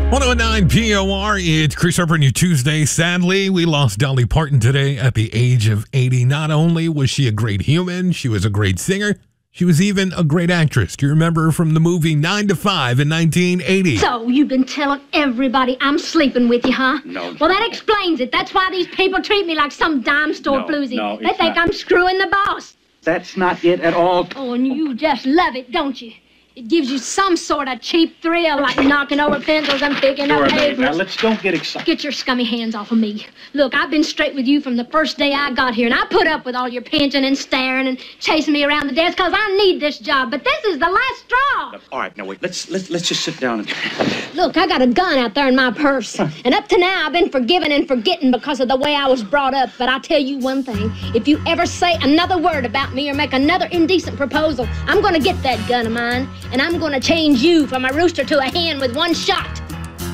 109 POR, it's Chris Harper and your Tuesday. Sadly, we lost Dolly Parton today at the age of 80. Not only was she a great human, she was a great singer. She was even a great actress. Do you remember her from the movie 9 to 5 in 1980? So, you've been telling everybody I'm sleeping with you, huh? No. Well, that explains it. That's why these people treat me like some dime store floozy. No, they think I'm screwing the boss. That's not it at all. Oh, and you just love it, don't you? It gives you some sort of cheap thrill, like knocking over pencils and picking up papers. Now, don't get excited. Get your scummy hands off of me. Look, I've been straight with you from the first day I got here, and I put up with all your pinching and staring and chasing me around the desk because I need this job, but this is the last straw. All right, now wait. Let's just sit down and... Look, I got a gun out there in my purse, and up to now I've been forgiven and forgetting because of the way I was brought up, but I'll tell you one thing. If you ever say another word about me or make another indecent proposal, I'm going to get that gun of mine, and I'm going to change you from a rooster to a hen with one shot.